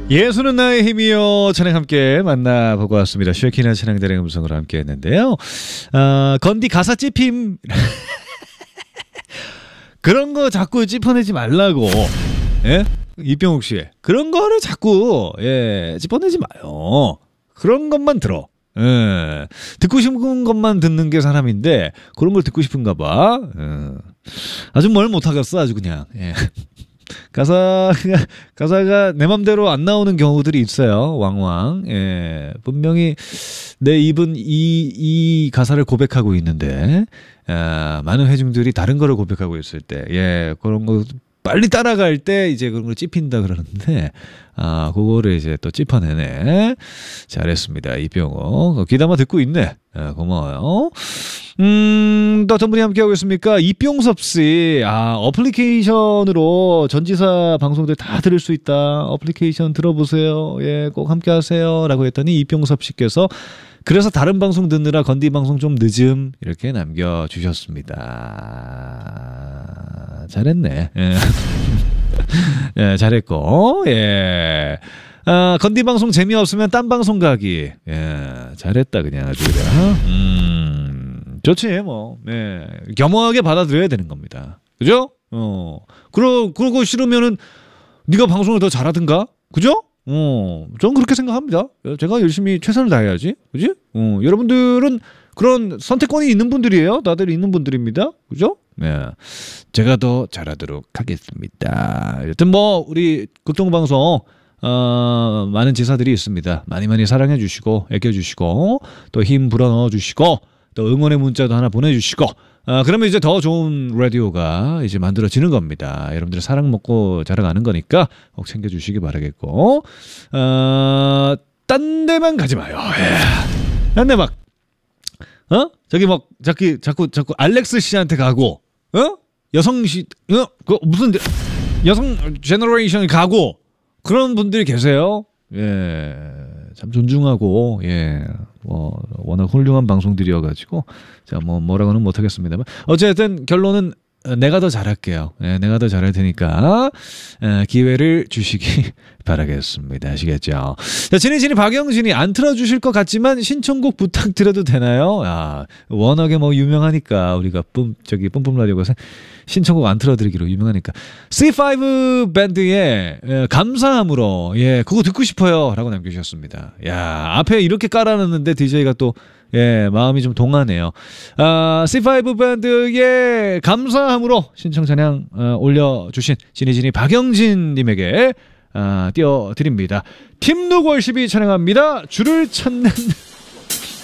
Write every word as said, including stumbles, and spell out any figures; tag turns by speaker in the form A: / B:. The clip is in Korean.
A: 예수는 나의 힘이요 찬양 함께 만나보고 왔습니다. 쉐키나 찬양들의 음성으로 함께 했는데요. 어, 건디 가사 찝힘 그런 거 자꾸 찝어내지 말라고. 예? 이병욱 씨 그런 거를 자꾸 예 찝어내지 마요. 그런 것만 들어. 예. 듣고 싶은 것만 듣는 게 사람인데 그런 걸 듣고 싶은가 봐. 예. 아주 뭘 못하겠어 아주 그냥. 예. 가사가, 가사가 내 맘대로 안 나오는 경우들이 있어요. 왕왕. 예. 분명히 내 입은 이, 이 가사를 고백하고 있는데, 아, 많은 회중들이 다른 거를 고백하고 있을 때, 예, 그런 거 빨리 따라갈 때 이제 그런 걸 찝힌다 그러는데, 아, 그거를 이제 또 찝어내네. 잘했습니다. 이병호. 귀담아 듣고 있네. 아, 고마워요. 음, 또 어떤 분이 함께하고 있습니까? 이병섭 씨. 아, 어플리케이션으로 전지사 방송들 다 들을 수 있다. 어플리케이션 들어보세요. 예, 꼭 함께 하세요. 라고 했더니 이병섭 씨께서 그래서 다른 방송 듣느라 건디 방송 좀 늦음. 이렇게 남겨주셨습니다. 잘했네. 예. 예, 잘했고, 예. 아, 건디 방송 재미없으면 딴 방송 가기. 예, 잘했다, 그냥 아주 그래. 음, 좋지, 뭐. 예, 겸허하게 받아들여야 되는 겁니다. 그죠? 어, 그러, 그러고 싫으면은 네가 방송을 더 잘하든가? 그죠? 어, 전 그렇게 생각합니다. 제가 열심히 최선을 다해야지. 그지? 어, 여러분들은 그런 선택권이 있는 분들이에요. 다들 있는 분들입니다. 그죠? 네. 제가 더 잘하도록 하겠습니다. 여튼 뭐, 우리 극동방송, 어, 많은 지사들이 있습니다. 많이 많이 사랑해 주시고, 애껴 주시고, 또 힘 불어넣어 주시고, 또 응원의 문자도 하나 보내주시고, 아, 그러면 이제 더 좋은 라디오가 이제 만들어지는 겁니다. 여러분들 사랑 먹고 자라가는 거니까 꼭 챙겨주시기 바라겠고, 어, 딴 데만 가지 마요. 예. 딴 데 막, 어? 저기 막, 자꾸, 자꾸, 자꾸 알렉스 씨한테 가고, 어? 여성 씨, 어? 그 무슨, 여성 제너레이션이 가고, 그런 분들이 계세요. 예. 참 존중하고, 예. 뭐, 워낙 훌륭한 방송들이어가지고, 자, 뭐, 뭐라고는 못하겠습니다만. 어쨌든, 결론은, 내가 더 잘할게요. 예, 내가 더 잘할 테니까, 예, 기회를 주시기 바라겠습니다. 아시겠죠? 자, 진이진이 박영진이 안 틀어주실 것 같지만, 신청곡 부탁드려도 되나요? 아, 워낙에 뭐, 유명하니까, 우리가 뿜, 저기, 뿜뿜 라디오가 신청곡 안 틀어드리기로 유명하니까. 씨 파이브 밴드의 예, 감사함으로, 예, 그거 듣고 싶어요. 라고 남겨주셨습니다. 야, 앞에 이렇게 깔아놨는데, 디제이가 또, 예, 마음이 좀 동하네요. 아, 씨 파이브 밴드의 감사함으로 신청 찬양 어, 올려주신 진이진이 박영진님에게 아, 띄워드립니다. 팀 누골십이 찬양합니다. 줄을 찾는